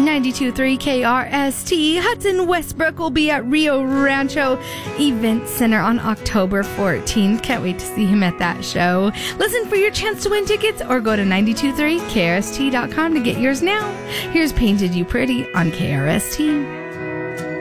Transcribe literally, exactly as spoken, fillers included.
ninety-two point three K R S T. Hudson Westbrook will be at Rio Rancho Event Center on October fourteenth. Can't wait to see him at that show. Listen for your chance to win tickets or go to ninety-two point three K R S T dot com to get yours now. Here's Painted You Pretty on K R S T.